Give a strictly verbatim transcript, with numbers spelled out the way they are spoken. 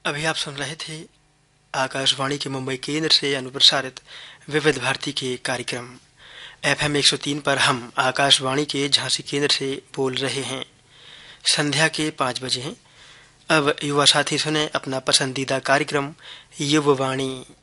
अभी आप सुन रहे थे आकाशवाणी के मुंबई केंद्र से अनुप्रसारित विविध भारती के कार्यक्रम। एफएम एक सौ तीन पर हम आकाशवाणी के झांसी केंद्र से बोल रहे हैं। संध्या के पाँच बजे हैं। अब युवा साथी सुने अपना पसंदीदा कार्यक्रम युववाणी।